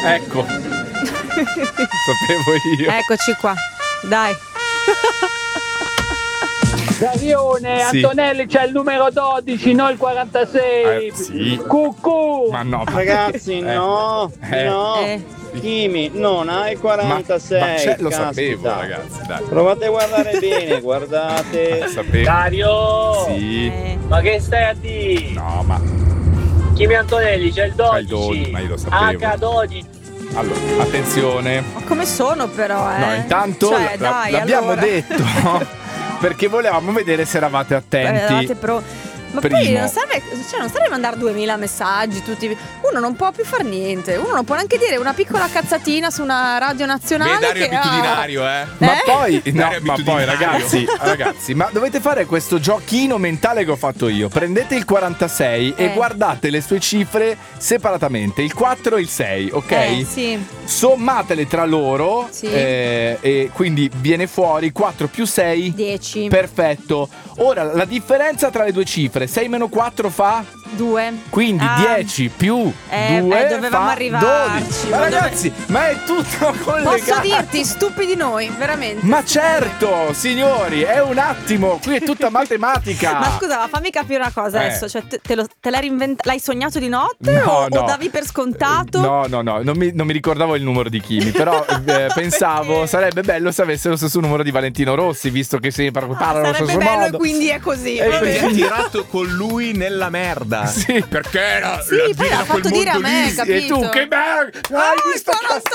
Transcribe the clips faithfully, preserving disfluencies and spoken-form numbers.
Ecco. Sapevo io. Eccoci qua. Dai. Darione, Sì. Antonelli c'è il numero dodici, non il quarantasei. Eh, sì. Cucù. Ma no. Ragazzi, Eh. no, Eh. no. Eh. Kimi, non ha il Ma, quarantasei. ma c'è, lo caspita. sapevo, ragazzi, dai. Provate a guardare bene, guardate. Sapevo. Dario. Sì. Eh. Ma che stai a dire? No, ma Kimi Antonelli c'è il C'è il dodici. dodici, ma io lo sapevo. acca dodici. allora, attenzione. Ma come sono però, eh? No, intanto Cioè, la- dai, l'abbiamo allora. detto perché volevamo vedere se eravate attenti. Eravate pro- Ma poi Primo. non serve, cioè non serve mandare duemila messaggi tutti. Uno non può più far niente. Uno non può neanche dire una piccola cazzatina su una radio nazionale. Beh, Dario è che, abitudinario, eh. Ma Eh? poi, no, Dario è ma poi abitudinario. ragazzi, ragazzi, ma dovete fare questo giochino mentale che ho fatto io. Prendete il quarantasei e Eh. guardate le sue cifre separatamente, il quattro e il sei, ok? Eh, sì. Sommatele tra loro Sì. eh, e quindi viene fuori quattro più sei. dieci. Perfetto. Ora la differenza tra le due cifre, sei meno quattro fa? due. Quindi Ah. dieci più Eh, due eh, dovevamo fa arrivarci, dodici. ma Ma dove- ragazzi, ma è tutto collegato. Posso dirti, stupidi noi, veramente. Ma certo, signori, è un attimo, qui è tutta matematica. Ma scusa, ma fammi capire una cosa Eh. adesso. Cioè, te, te lo- te l'hai invent- l'hai sognato di notte No, o, no. o davi per scontato? No, no, no, non mi, non mi ricordavo il numero di Kimi, però eh, pensavo Perché? sarebbe bello se avesse lo stesso numero di Valentino Rossi, visto che si parlano Ah, allo sarebbe stesso bello modo. e quindi è così. E va Quindi bene. ha tirato con lui nella merda. Sì. Perché era Sì, la- poi era l'ha quel fatto dire a mondo me, lì. capito? E tu che bello! Ah, Hai il visto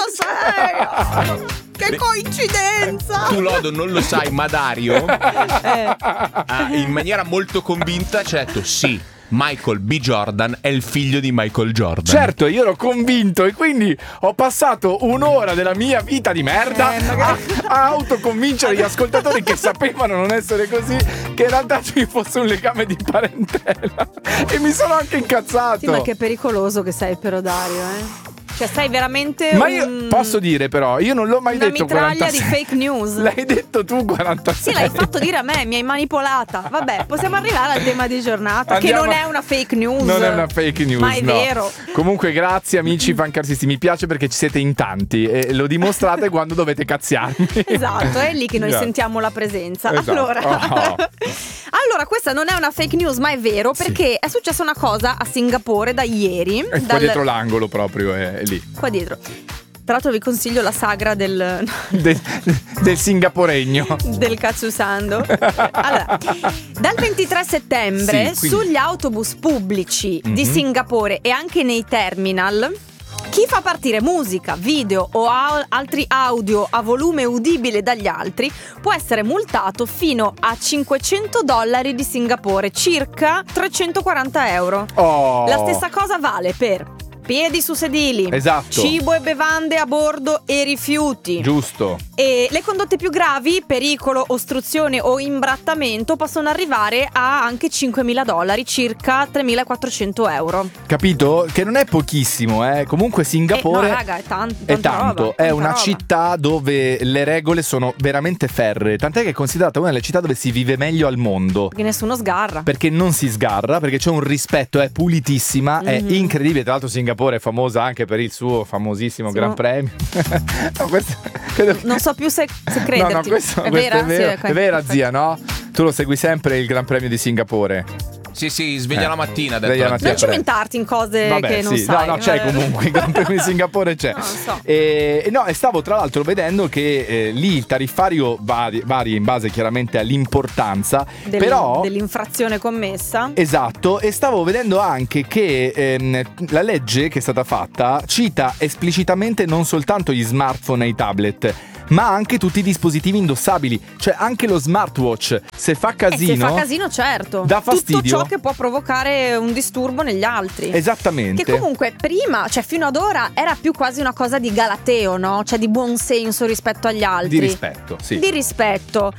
quarantasei! Che coincidenza! Tu Lodo non lo sai, ma Dario Eh. ah, in maniera molto convinta ci ha detto sì, Michael B. Jordan è il figlio di Michael Jordan. Certo, io ero convinto e quindi ho passato un'ora della mia vita di merda Eh, magari- a, a autoconvincere gli ascoltatori che sapevano non essere così, che in realtà ci fosse un legame di parentela. E mi sono anche incazzato. Sì, ma che pericoloso che sei però, Dario, eh? Cioè, sei veramente Ma un... io posso dire però, io non l'ho mai una detto mitraglia quarantasei. di fake news. L'hai detto tu quarantasei. Sì, l'hai fatto dire a me, mi hai manipolata. Vabbè, possiamo arrivare al tema di giornata, Andiamo- che non è una fake news. Non è una fake news, ma è no. vero. Comunque grazie amici fancarsisti, mi piace perché ci siete in tanti e lo dimostrate quando dovete cazziarmi. Esatto, è lì che noi Esatto. sentiamo la presenza. Esatto. Allora, Oh. allora, questa non è una fake news, ma è vero, perché è successa una cosa a Singapore da ieri. È qua dal- dietro l'angolo proprio, è, è lì. Qua dietro. Tra l'altro vi consiglio la sagra del, De- del singaporegno. del Katsusando. Allora, dal ventitré settembre Sì, quindi- sugli autobus pubblici di Mhm. Singapore e anche nei terminal, chi fa partire musica, video o a- altri audio a volume udibile dagli altri può essere multato fino a cinquecento dollari di Singapore, circa trecentoquaranta euro. Oh. La stessa cosa vale per piedi su sedili, Esatto. cibo e bevande a bordo e rifiuti. Giusto. E le condotte più gravi, pericolo, ostruzione o imbrattamento, possono arrivare a anche cinquemila dollari, circa tremilaquattrocento euro. Capito? Che non è pochissimo, eh. Comunque Singapore Eh, no, raga, è tan- è tanta tanto, roba, è tanta una roba. città dove le regole sono veramente ferree, tant'è che è considerata una delle città dove si vive meglio al mondo. Perché nessuno sgarra. Perché non si sgarra, perché c'è un rispetto, è pulitissima, è Mhm. incredibile. Tra l'altro Singapore è famosa anche per il suo famosissimo Sì, Gran no. Premio. No, questo- credo- Non so più se, se No, crederti. no, questo, è questo vera? è vero, Sì, ok, è vera perfetto. zia, no? Tu lo segui sempre il Gran Premio di Singapore. Sì, sì, sveglia Eh. la mattina. Ha detto Sveglia la la mattina. Non cimentarti in cose Vabbè, che non sì, sai. no, no, c'è Vabbè. comunque il Gran Premio di Singapore c'è. No, non so. E, e no, e stavo tra l'altro vedendo che eh, lì il tariffario vari- varia in base chiaramente all'importanza, Del- però dell'infrazione commessa. esatto, e stavo vedendo anche che ehm, la legge che è stata fatta cita esplicitamente non soltanto gli smartphone e i tablet, ma anche tutti i dispositivi indossabili, cioè anche lo smartwatch. Se fa E casino, se fa casino, certo. dà fastidio. Tutto ciò che può provocare un disturbo negli altri. esattamente. Che comunque prima, cioè fino ad ora, era più quasi una cosa di galateo, no? Cioè di buon senso rispetto agli altri. Di rispetto, sì. Di rispetto.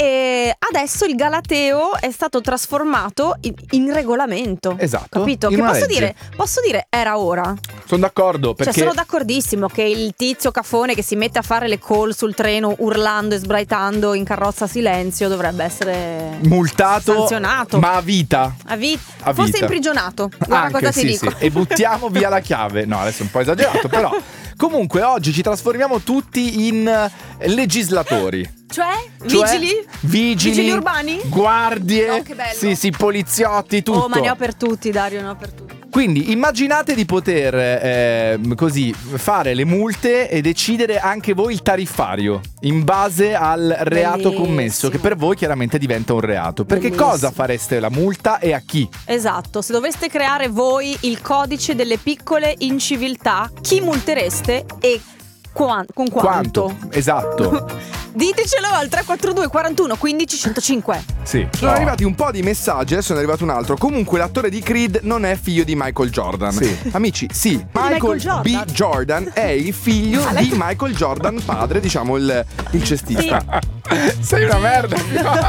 E adesso il galateo è stato trasformato in, in regolamento. Esatto, Capito? in Che una posso legge. dire? Posso dire era ora. Sono d'accordo perché Cioè sono d'accordissimo che il tizio cafone che si mette a fare le call sul treno urlando e sbraitando in carrozza a silenzio dovrebbe essere multato, sanzionato. ma a vita. A vita. A Forse vita. imprigionato. Guarda Anche, cosa ti sì, dico. sì. E buttiamo via la chiave. No, adesso è un po' esagerato, però Comunque oggi ci trasformiamo tutti in eh, legislatori. Cioè? Cioè, Vigili? Vigili? Vigili urbani? Guardie? No, che bello. Sì, sì, poliziotti, tutto. Oh, ma ne ho per tutti, Dario, ne ho per tutti. Quindi immaginate di poter eh, così fare le multe e decidere anche voi il tariffario in base al reato Bellissimo. commesso, che per voi chiaramente diventa un reato. Perché Bellissimo. cosa fareste la multa e a chi? Esatto, se doveste creare voi il codice delle piccole inciviltà, chi multereste e qua- con quanto? Esatto. Ditecelo al tre quattro due quarantuno quindici centocinque. Sì. Sono arrivati un po' di messaggi, adesso ne è arrivato un altro. Comunque l'attore di Creed non è figlio di Michael Jordan. Sì. Amici, sì, Michael, Michael Jordan? B. Jordan è il figlio di Michael Jordan, padre, diciamo il, il cestista. Sei una merda.